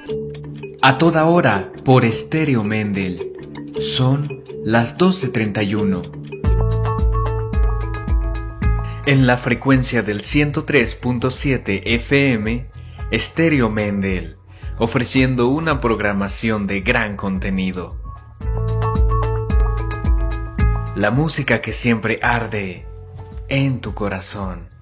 A toda hora por Estéreo Mendel. Son las 12:31. En la frecuencia del 103.7 FM, Estéreo Mendel, ofreciendo una programación de gran contenido. La música que siempre arde en tu corazón.